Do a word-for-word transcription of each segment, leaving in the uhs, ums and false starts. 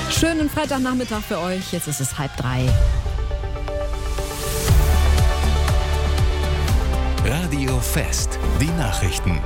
Schönen Freitagnachmittag für euch. Jetzt ist es halb drei. Radio Fest, die Nachrichten.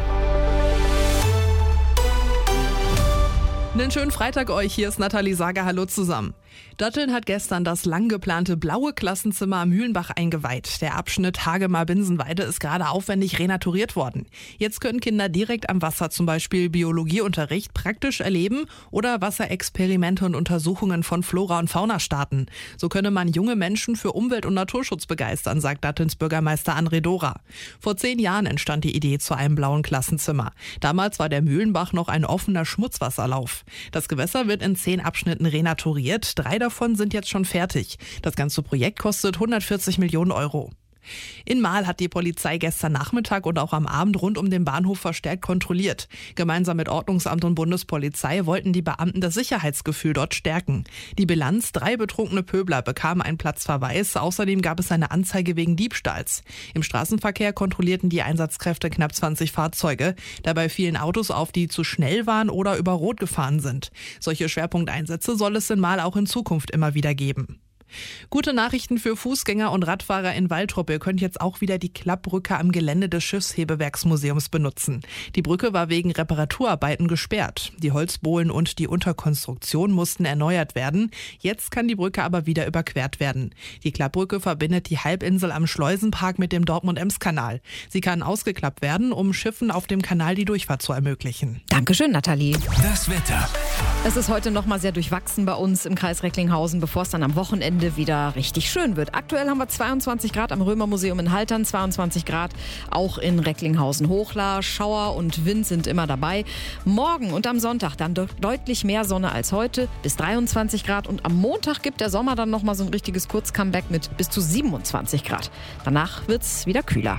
Einen schönen Freitag euch, hier ist Nathalie Sager, hallo zusammen. Datteln hat gestern das lang geplante blaue Klassenzimmer am Mühlenbach eingeweiht. Der Abschnitt Hagemar-Binsenweide ist gerade aufwendig renaturiert worden. Jetzt können Kinder direkt am Wasser zum Beispiel Biologieunterricht praktisch erleben oder Wasserexperimente und Untersuchungen von Flora und Fauna starten. So könne man junge Menschen für Umwelt- und Naturschutz begeistern, sagt Dattelns Bürgermeister André Dora. Vor zehn Jahren entstand die Idee zu einem blauen Klassenzimmer. Damals war der Mühlenbach noch ein offener Schmutzwasserlauf. Das Gewässer wird in zehn Abschnitten renaturiert. Drei davon sind jetzt schon fertig. Das ganze Projekt kostet hundertvierzig Millionen Euro. In Marl hat die Polizei gestern Nachmittag und auch am Abend rund um den Bahnhof verstärkt kontrolliert. Gemeinsam mit Ordnungsamt und Bundespolizei wollten die Beamten das Sicherheitsgefühl dort stärken. Die Bilanz: drei betrunkene Pöbler bekamen einen Platzverweis. Außerdem gab es eine Anzeige wegen Diebstahls. Im Straßenverkehr kontrollierten die Einsatzkräfte knapp zwanzig Fahrzeuge. Dabei fielen Autos auf, die zu schnell waren oder über Rot gefahren sind. Solche Schwerpunkteinsätze soll es in Marl auch in Zukunft immer wieder geben. Gute Nachrichten für Fußgänger und Radfahrer in Waltrop. Ihr könnt jetzt auch wieder die Klappbrücke am Gelände des Schiffshebewerksmuseums benutzen. Die Brücke war wegen Reparaturarbeiten gesperrt. Die Holzbohlen und die Unterkonstruktion mussten erneuert werden. Jetzt kann die Brücke aber wieder überquert werden. Die Klappbrücke verbindet die Halbinsel am Schleusenpark mit dem Dortmund-Ems-Kanal. Sie kann ausgeklappt werden, um Schiffen auf dem Kanal die Durchfahrt zu ermöglichen. Dankeschön, Nathalie. Das Wetter. Es ist heute noch mal sehr durchwachsen bei uns im Kreis Recklinghausen, bevor es dann am Wochenende wieder richtig schön wird. Aktuell haben wir zweiundzwanzig Grad am Römermuseum in Haltern, zweiundzwanzig Grad auch in Recklinghausen-Hochla. Schauer und Wind sind immer dabei. Morgen und am Sonntag dann de- deutlich mehr Sonne als heute, bis dreiundzwanzig Grad. Und am Montag gibt der Sommer dann noch mal so ein richtiges Kurz-Comeback mit bis zu siebenundzwanzig Grad. Danach wird's wieder kühler.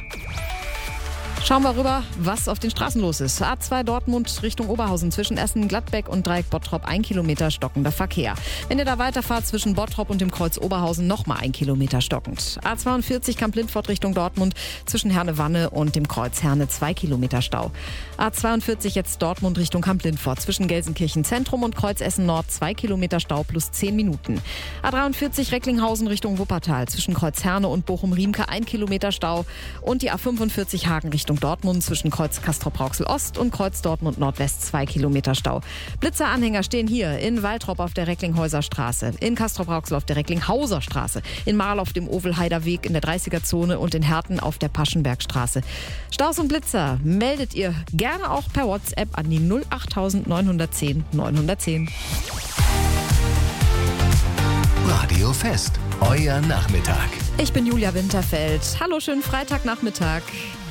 Schauen wir rüber, was auf den Straßen los ist. A zwei Dortmund Richtung Oberhausen zwischen Essen, Gladbeck und Dreieck Bottrop ein Kilometer stockender Verkehr. Wenn ihr da weiterfahrt zwischen Bottrop und dem Kreuz Oberhausen nochmal ein Kilometer stockend. A zweiundvierzig Kamp-Lindfort Richtung Dortmund zwischen Herne-Wanne und dem Kreuz Herne zwei Kilometer Stau. A zweiundvierzig jetzt Dortmund Richtung Kamp-Lindfort zwischen Gelsenkirchen Zentrum und Kreuz Essen Nord zwei Kilometer Stau plus zehn Minuten. A dreiundvierzig Recklinghausen Richtung Wuppertal zwischen Kreuz Herne und Bochum-Riemke ein Kilometer Stau. Und die A fünfundvierzig Hagen Richtung Dortmund zwischen Kreuz Castrop-Rauxel Ost und Kreuz Dortmund Nordwest zwei Kilometer Stau. Blitzeranhänger stehen hier in Waltrop auf der Recklinghäuser Straße, in Castrop-Rauxel auf der Recklinghauser Straße, in Marl auf dem Ovelheider Weg in der dreißiger-Zone und in Herten auf der Paschenbergstraße. Staus und Blitzer meldet ihr gerne auch per WhatsApp an die null acht neun eins null neun eins null. Radio Fest, euer Nachmittag. Ich bin Julia Winterfeld. Hallo, schönen Freitagnachmittag.